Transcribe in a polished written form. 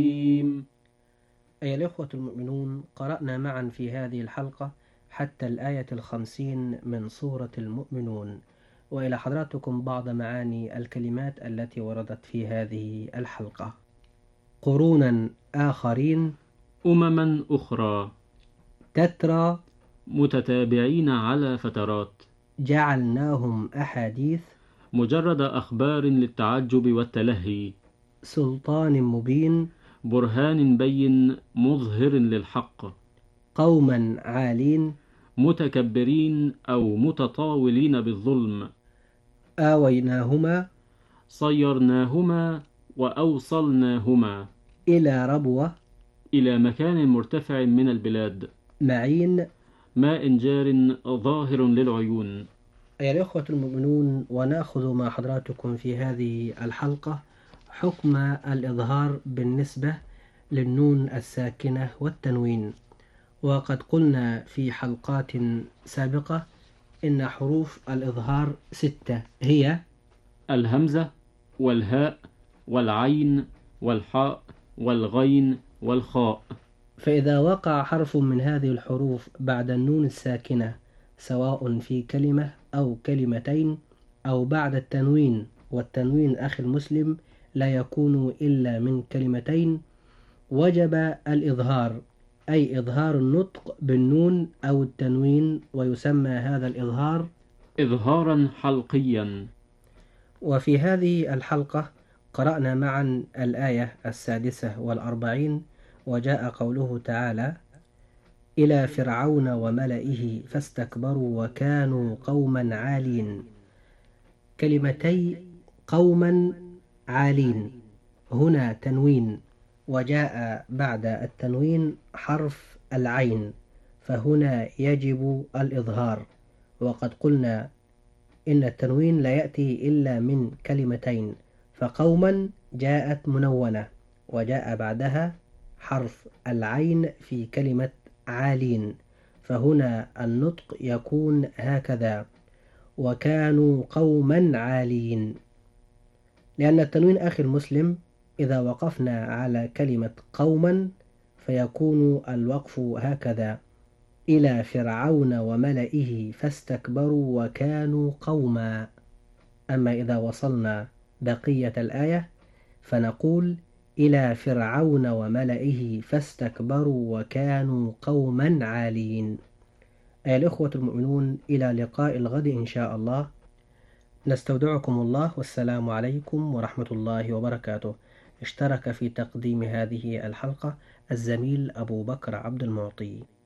أيها الإخوة المؤمنون، قرأنا معا في هذه الحلقة حتى الآية 50 من سورة المؤمنون، وإلى حضراتكم بعض معاني الكلمات التي وردت في هذه الحلقة. قرونا آخرين، أمما أخرى، تترى، متتابعين على فترات، جعلناهم أحاديث، مجرد أخبار للتعجب والتلهي، سلطان مبين، برهان بين مظهر للحق، قوما عالين، متكبرين أو متطاولين بالظلم، آويناهما، صيرناهما وأوصلناهما إلى ربوة، إلى مكان مرتفع من البلاد، معين، ماء جار ظاهر للعيون. أيها الأخوة المؤمنون، ونأخذ مع حضراتكم في هذه الحلقة حكم الإظهار بالنسبة للنون الساكنة والتنوين. وقد قلنا في حلقات سابقة إن حروف الإظهار 6 هي الهمزة والهاء والعين والحاء والغين والخاء. فإذا وقع حرف من هذه الحروف بعد النون الساكنة، سواء في كلمة أو كلمتين أو بعد التنوين، والتنوين أخي المسلم لا يكون إلا من كلمتين، وجب الإظهار، أي إظهار النطق بالنون أو التنوين، ويسمى هذا الإظهار إظهارا حلقيا. وفي هذه الحلقة قرأنا معا الآية 46، وجاء قوله تعالى: إلى فرعون وملئه فاستكبروا وكانوا قوما عالين. كلمتي قوما عالين هنا تنوين، وجاء بعد التنوين حرف العين، فهنا يجب الإظهار. وقد قلنا إن التنوين لا يأتي إلا من كلمتين، فقوما جاءت منونة وجاء بعدها حرف العين في كلمة عالين، فهنا النطق يكون هكذا: وكانوا قوما عالين. لأن التنوين أخي المسلم إذا وقفنا على كلمة قوما فيكون الوقف هكذا: إلى فرعون وملئه فاستكبروا وكانوا قوما. أما إذا وصلنا بقية الآية فنقول: إلى فرعون وملئه فاستكبروا وكانوا قوما عالين. أيها الإخوة المؤمنون، إلى لقاء الغد إن شاء الله، نستودعكم الله، والسلام عليكم ورحمة الله وبركاته. اشترك في تقديم هذه الحلقة الزميل أبو بكر عبد المعطي.